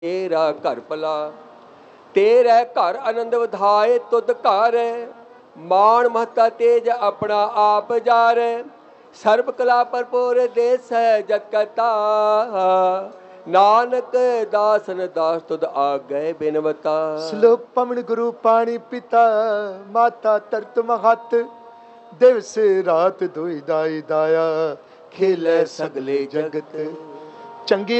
तेरा घर भला, तेरे घर आनंद वधाए तुद घर, मान महता तेज अपना आप जार, सर्ब कला भरपूर देश है जत कहता, नानक दासन दास तुद आगे बिनवता। श्लोक पवन गुरु पाणी पिता, माता तरत महत, दिवस रात दुई दाई दाया, खेले सगले जगत। चंगी